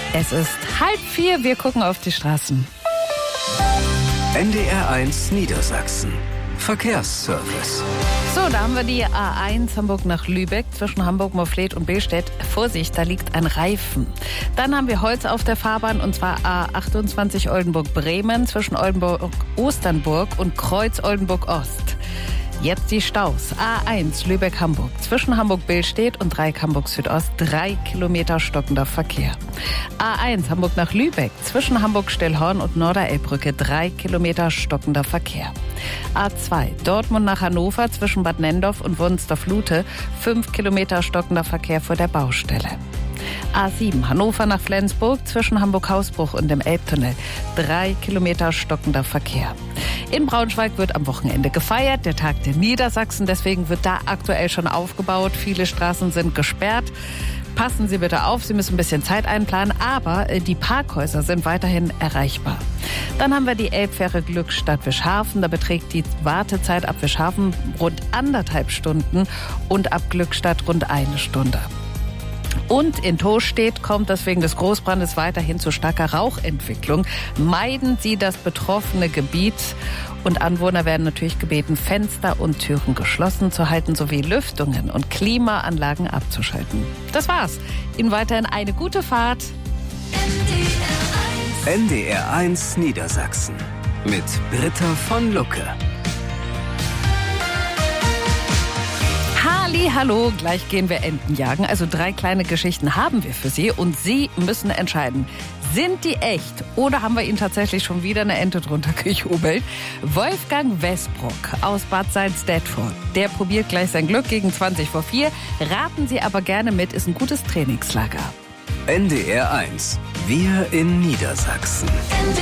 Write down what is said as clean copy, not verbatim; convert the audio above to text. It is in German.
Es ist 3:30, wir gucken auf die Straßen. NDR1 Niedersachsen. Verkehrsservice. So, da haben wir die A1 Hamburg nach Lübeck zwischen Hamburg, Moorfleet und Billstedt. Vorsicht, da liegt ein Reifen. Dann haben wir Holz auf der Fahrbahn und zwar A28 Oldenburg-Bremen zwischen Oldenburg-Osternburg und Kreuz Oldenburg-Ost. Jetzt die Staus. A1 Lübeck-Hamburg zwischen Hamburg-Billstedt und Dreieck Hamburg-Südost 3 Kilometer stockender Verkehr. A1 Hamburg nach Lübeck zwischen Hamburg-Stellhorn und Norderelbbrücke 3 Kilometer stockender Verkehr. A2 Dortmund nach Hannover zwischen Bad Nenndorf und Wunstorf-Lute 5 Kilometer stockender Verkehr vor der Baustelle. A7 Hannover nach Flensburg zwischen Hamburg-Hausbruch und dem Elbtunnel 3 Kilometer stockender Verkehr. In Braunschweig wird am Wochenende gefeiert, der Tag der Niedersachsen. Deswegen wird da aktuell schon aufgebaut. Viele Straßen sind gesperrt. Passen Sie bitte auf, Sie müssen ein bisschen Zeit einplanen, aber die Parkhäuser sind weiterhin erreichbar. Dann haben wir die Elbfähre Glückstadt-Wischhafen. Da beträgt die Wartezeit ab Wischhafen rund 1,5 Stunden und ab Glückstadt rund 1 Stunde. Und in Tostedt kommt es wegen des Großbrandes weiterhin zu starker Rauchentwicklung. Meiden Sie das betroffene Gebiet. Und Anwohner werden natürlich gebeten, Fenster und Türen geschlossen zu halten, sowie Lüftungen und Klimaanlagen abzuschalten. Das war's. Ihnen weiterhin eine gute Fahrt. NDR1 Niedersachsen mit Britta von Lucke. Hallo, gleich gehen wir Enten jagen. Also 3 kleine Geschichten haben wir für Sie und Sie müssen entscheiden. Sind die echt oder haben wir Ihnen tatsächlich schon wieder eine Ente drunter gejubelt? Wolfgang Westbrock aus Bad Salzdetford, der probiert gleich sein Glück gegen 4:20. Raten Sie aber gerne mit, ist ein gutes Trainingslager. NDR1. Wir in Niedersachsen.